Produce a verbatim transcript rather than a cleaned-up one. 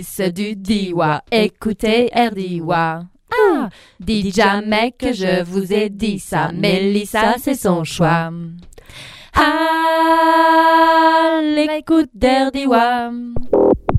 C'est du Diwa, écoutez R D Y. Ah, dites jamais que je vous ai dit ça, Mélissa, c'est son choix. À l'écoute d'R D Y.